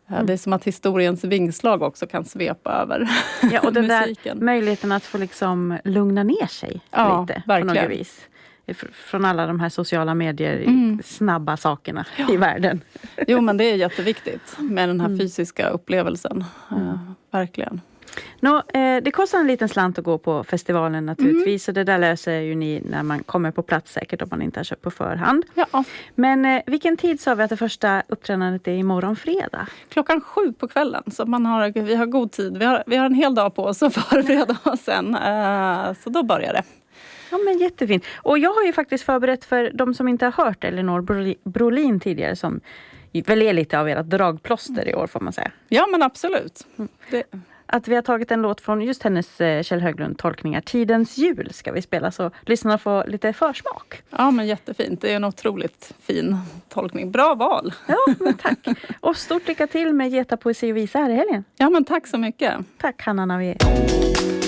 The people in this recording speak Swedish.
Det är som att historiens vingslag också kan svepa över och den musiken. Där möjligheten att få liksom lugna ner sig lite verkligen. på något vis. Från alla de här sociala medier, snabba sakerna i världen. Jo, men det är jätteviktigt med den här fysiska upplevelsen. Verkligen. Det kostar en liten slant att gå på festivalen naturligtvis. Och det där löser ju ni när man kommer på plats säkert om man inte har köpt på förhand. Ja. Men vilken tid sa vi att det första uppträdandet är imorgon fredag? 7:00 på kvällen. Så vi har god tid. Vi har en hel dag på oss att förbereda oss sen. Så då börjar det. Ja, men jättefint. Och jag har ju faktiskt förberett för de som inte har hört Elinor Brolin tidigare, som väl är lite av ert dragplåster i år får man säga. Ja, men absolut. Att vi har tagit en låt från just hennes Kjell Höglund-tolkningar. Tidens jul ska vi spela, så lyssnarna får lite försmak. Ja, men jättefint. Det är en otroligt fin tolkning. Bra val. Ja, men tack. Och stort lycka till med Geta poesi och visa här i helgen. Ja, men tack så mycket. Tack, Hanna Navier.